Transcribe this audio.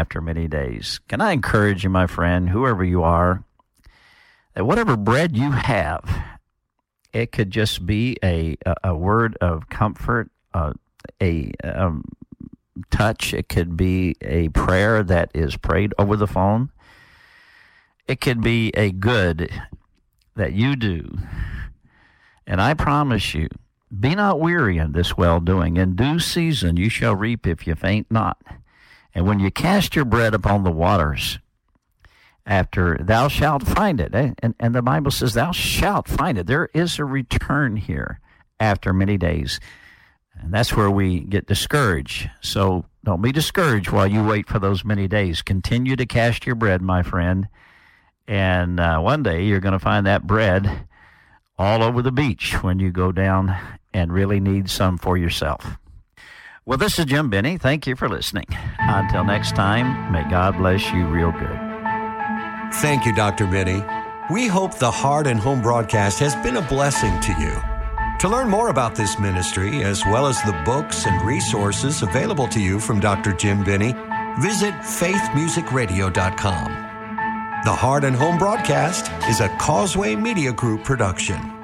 after many days. Can I encourage you, my friend, whoever you are, that whatever bread you have, it could just be a word of comfort, a touch. It could be a prayer that is prayed over the phone. It could be a good that you do. And I promise you, be not weary in this well-doing. In due season you shall reap if you faint not. And when you cast your bread upon the waters, after thou shalt find it. And the Bible says thou shalt find it. There is a return here after many days. And that's where we get discouraged. So don't be discouraged while you wait for those many days. Continue to cast your bread, my friend. And one day you're going to find that bread all over the beach when you go down and really need some for yourself. Well, this is Jim Benny. Thank you for listening. Until next time, may God bless you real good. Thank you, Dr. Benny. We hope the Heart and Home broadcast has been a blessing to you. To learn more about this ministry, as well as the books and resources available to you from Dr. Jim Benny, visit faithmusicradio.com. The Heart and Home broadcast is a Causeway Media Group production.